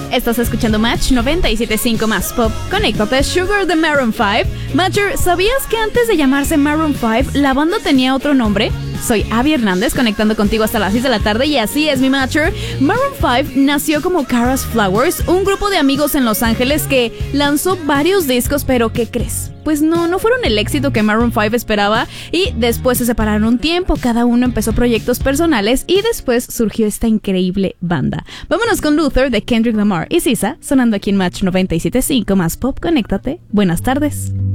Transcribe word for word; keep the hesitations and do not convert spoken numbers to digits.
Estás escuchando Match noventa y siete punto cinco más pop. Conéctate, Sugar de Maroon cinco. Matcher, ¿sabías que antes de llamarse Maroon cinco, la banda tenía otro nombre? Soy Abby Hernández, conectando contigo hasta las seis de la tarde, y así es mi Matcher. Maroon cinco nació como Kara's Flowers, un grupo de amigos en Los Ángeles que lanzó varios discos, pero ¿qué crees? Pues no, no fueron el éxito que Maroon cinco esperaba, y después se separaron un tiempo, cada uno empezó proyectos personales y después surgió esta increíble banda. Vámonos con Luther de Kendrick Lamar y S Z A, sonando aquí en Match noventa y siete punto cinco más pop. Conéctate, buenas tardes.